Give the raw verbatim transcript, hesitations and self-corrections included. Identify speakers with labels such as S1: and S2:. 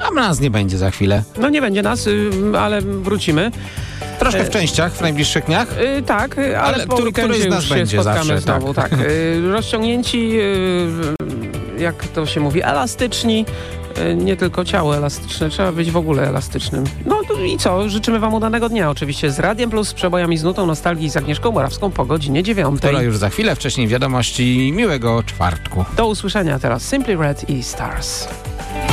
S1: A nas nie będzie za chwilę.
S2: No nie będzie nas, y, ale wrócimy.
S1: Troszkę w częściach w najbliższych dniach.
S2: Y, tak, ale,
S1: Ale
S2: po
S1: który-
S2: weekendzie
S1: któryś z nas
S2: już się
S1: będzie
S2: spotkamy
S1: zawsze,
S2: znowu.
S1: tak.
S2: Tak. Y, rozciągnięci, y, jak to się mówi, elastyczni. Y, nie tylko ciało elastyczne, trzeba być w ogóle elastycznym. No i co? Życzymy wam udanego dnia. Oczywiście z Radiem Plus, z przebojami z nutą nostalgii z Agnieszką Morawską po godzinie dziewiątej.
S1: Która już za chwilę, wcześniej wiadomości. Miłego czwartku.
S2: Do usłyszenia teraz Simply Red i Stars.